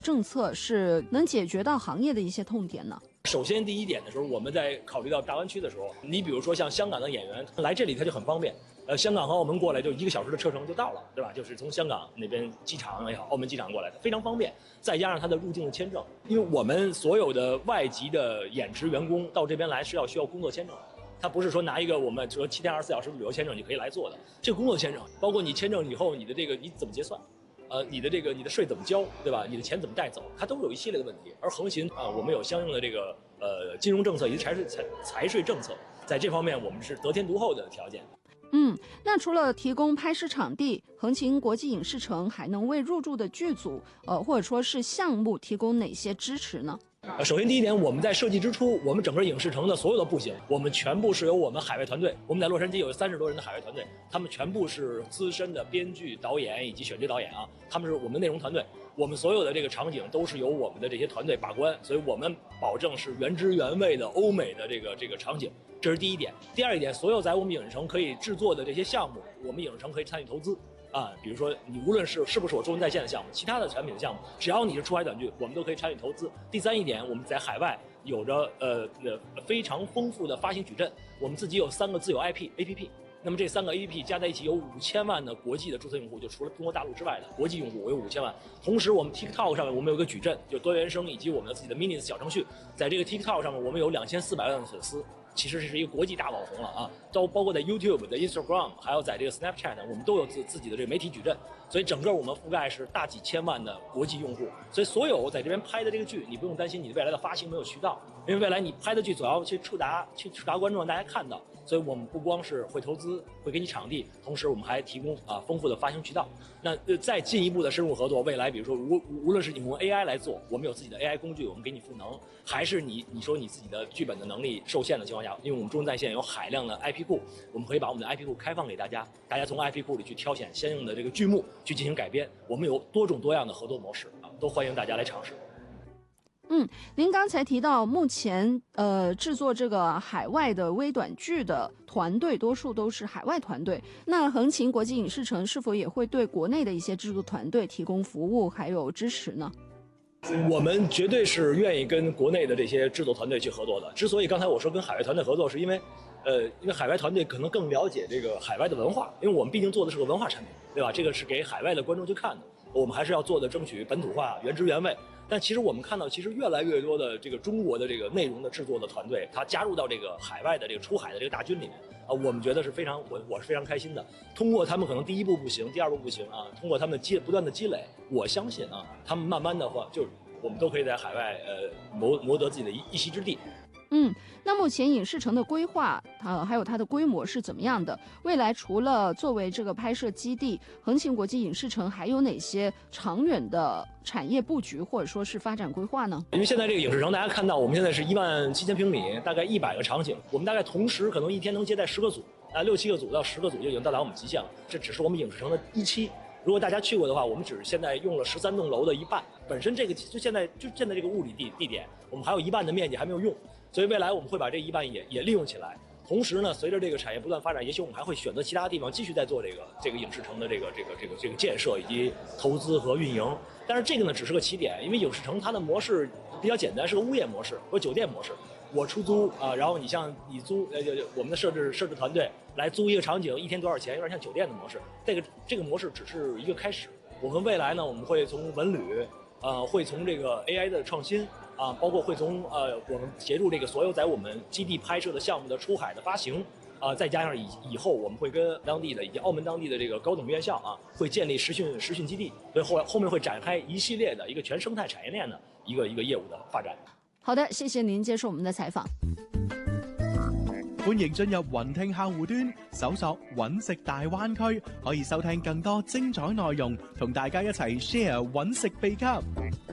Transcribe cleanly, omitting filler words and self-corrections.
政策是能解决到行业的一些痛点呢？ 首先第一点的时候，我们在考虑到大湾区的时候，你比如说像香港的演员来这里他就很方便，香港和澳门过来就1个小时的车程就到了，对吧？就是从香港那边机场也好，澳门机场过来的非常方便。再加上他的入境的签证，因为我们所有的外籍的演职员工到这边来是需要工作签证的。他不是说拿一个我们说7天24小时的旅游签证就可以来做的，这个工作签证包括你签证以后你的这个你怎么结算，你的税怎么交，对吧？你的钱怎么带走，它都有一系列的问题。而横琴我们有相应的这个金融政策以及财税政策，在这方面我们是得天独厚的条件。 那除了提供拍摄场地，横琴国际影视城还能为入驻的剧组或者说是项目提供哪些支持呢？ 首先第一点，我们在设计之初，我们整个影视城的所有的布景，我们全部是由我们海外团队，我们在洛杉矶有30多人的海外团队，他们全部是资深的编剧、导演以及选角导演啊，他们是我们的内容团队，我们所有的这个场景都是由我们的这些团队把关，所以我们保证是原汁原味的欧美的这个场景，这是第一点。第二一点，所有在我们影视城可以制作的这些项目，我们影视城可以参与投资。比如说你无论是不是我中文在线的项目，其他的产品的项目，只要你是出海短剧，我们都可以参与投资。第三一点，我们在海外有着非常丰富的发行矩阵，我们自己有3个自有 APP， 那么这3个 APP 加在一起有5000万的国际的注册用户，就除了中国大陆之外的国际用户，我有5000万。同时我们 TikTok 上面我们有个矩阵，就多元声以及我们的自己的 Mini 小程序，在这个 TikTok 上面我们有2400万的粉丝。其实这是一个国际大网红了啊，包括在 YouTube 的 Instagram， 还有在这个 Snapchat， 我们都有自己的这个媒体矩阵，所以整个我们覆盖是大几千万的国际用户，所以所有在这边拍的这个剧，你不用担心你未来的发行没有渠道，因为未来你拍的剧总要去触达观众，让大家看到，所以我们不光是会投资，会给你场地，同时我们还提供丰富的发行渠道。那再进一步的深入合作，未来比如说无论是你用 AI 来做，我们有自己的 AI 工具，我们给你赋能，还是你说你自己的剧本的能力受限的情况下，因为我们中文在线有海量的 IP 库，我们可以把我们的 IP 库开放给大家从 IP 库里去挑选相应的这个剧目去进行改编，我们有多种多样的合作模式都欢迎大家来尝试。 您刚才提到目前制作这个海外的微短剧的团队多数都是海外团队，那横琴国际影视城是否也会对国内的一些制作团队提供服务还有支持呢？ 我们绝对是愿意跟国内的这些制作团队去合作的。之所以刚才我说跟海外团队合作，是因为海外团队可能更了解这个海外的文化，因为我们毕竟做的是个文化产品，对吧？这个是给海外的观众去看的，我们还是要做的争取本土化、原汁原味。但其实我们看到，其实越来越多的这个中国的这个内容的制作的团队，他加入到这个海外的这个出海的这个大军里面我们觉得是非常，我是非常开心的。通过他们可能第一步不行，第二步不行通过他们不断的积累，我相信他们慢慢的话，就是我们都可以在海外谋得自己的一席之地。 那目前影视城的规划还有它的规模是怎么样的？未来除了作为这个拍摄基地，横琴国际影视城还有哪些长远的产业布局或者说是发展规划呢？ 因为现在这个影视城大家看到我们现在是17000平米，大概100个场景，我们大概同时可能一天能接待10个组6、7个组到10个组就已经到达我们极限了，这只是我们影视城的一期。如果大家去过的话，我们只是现在用了13栋楼的一半，本身这个就现在这个物理地点，我们还有一半的面积还没有用，所以未来我们会把这一半也利用起来。同时呢，随着这个产业不断发展，也许我们还会选择其他地方继续在做这个影视城的这个建设以及投资和运营。但是这个呢只是个起点，因为影视城它的模式比较简单，是个物业模式或酒店模式。我出租然后你租我们的设置团队来租一个场景，一天多少钱，有点像酒店的模式。这个模式只是一个开始，我们未来呢，我们会从文旅会从这个 AI 的创新包括会从我们协助这个所有在我们基地拍摄的项目的出海的发行再加上以后我们会跟当地的以及澳门当地的这个高等院校会建立实训基地，所以后面会展开一系列的一个全生态产业链的一个业务的发展。 好的，謝謝您接受我們的採訪。 歡迎進入雲聽客戶端，搜索揾食大灣區，可以收聽更多精彩內容，同大家一齊 share 揾食秘笈。